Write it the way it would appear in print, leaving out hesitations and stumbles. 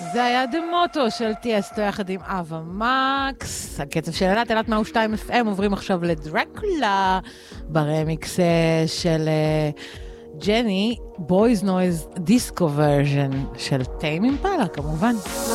זה היה דמוטו של טיאסטו יחד עם אבה מקס. הקצב של אלת מאו 2 FM. עוברים עכשיו לדרקולה ברמיקס של ג'ני, בויז נויז דיסקו ורז'ן של טיים אימפלה כמובן.